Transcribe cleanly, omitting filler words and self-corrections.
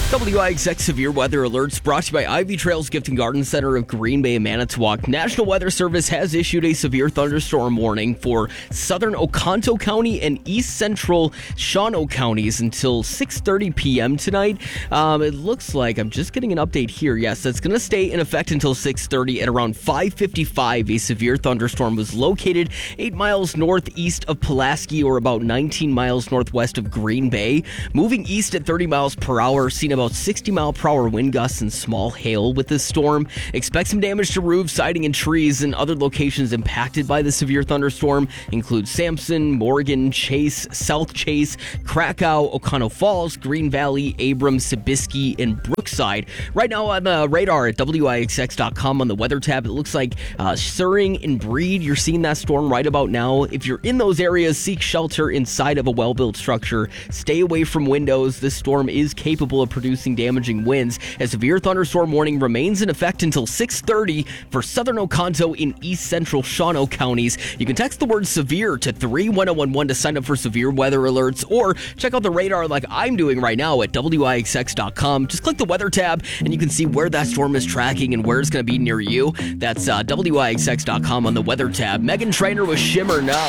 WIXX Severe Weather Alerts brought to you by Ivy Trails Gift and Garden Center of Green Bay and Manitowoc. National Weather Service has issued a severe thunderstorm warning for southern Oconto County and east central Shawano counties until 6:30 p.m. tonight. It looks like, I'm just getting an update here. Yes, that's going to stay in effect until 6:30. At around 5:55, a severe thunderstorm was located 8 miles northeast of Pulaski, or about 19 miles northwest of Green Bay. Moving east at 30 miles per hour, seen about 60 mile per hour wind gusts and small hail with this storm. Expect some damage to roofs, siding, and trees. And other locations impacted by the severe thunderstorm include Sampson, Morgan, Chase, South Chase, Krakow, Oconto Falls, Green Valley, Abrams, Sibisky, and Brookside. Right now on the radar at WIXX.com on the weather tab, it looks like Suring and Breed, you're seeing that storm right about now. If you're in those areas, seek shelter inside of a well-built structure. Stay away from windows. This storm is capable of producing damaging winds. A severe thunderstorm warning remains in effect until 6:30 for southern Oconto in east central Shawano counties. You can text the word severe to 31011 to sign up for severe weather alerts, or check out the radar like I'm doing right now at WIXX.com. Just click the weather tab and you can see where that storm is tracking and where it's going to be near you. That's WIXX.com on the weather tab. Megan Trainor with Shimmer now.